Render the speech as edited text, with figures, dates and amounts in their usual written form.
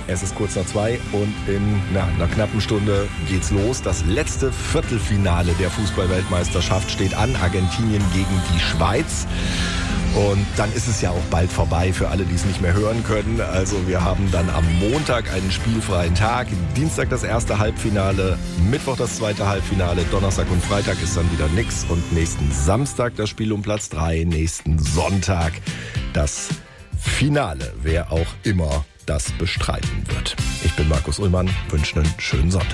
Es ist kurz nach 2 und in einer knappen Stunde geht's los. Das letzte Viertelfinale der Fußball-Weltmeisterschaft steht an. Argentinien gegen die Schweiz. Und dann ist es ja auch bald vorbei für alle, die es nicht mehr hören können. Also wir haben dann am Montag einen spielfreien Tag, Dienstag das erste Halbfinale, Mittwoch das zweite Halbfinale, Donnerstag und Freitag ist dann wieder nix. Und nächsten Samstag das Spiel um Platz 3, nächsten Sonntag das Finale, wer auch immer das bestreiten wird. Ich bin Markus Ullmann, wünsche einen schönen Sonntag.